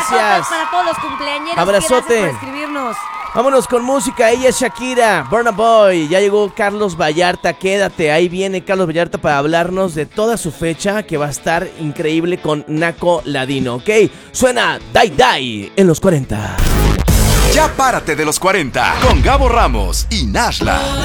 Gracias. Para todos los cumpleañeros. Abrazote. Gracias por escribirnos. Vámonos con música, ella es Shakira, Burna Boy. Ya llegó Carlos Vallarta, quédate, ahí viene Carlos Vallarta para hablarnos de toda su fecha que va a estar increíble con Naco Ladino, ¿ok? Suena Die Die en los 40. Ya párate de los 40 con Gabo Ramos y Nashla.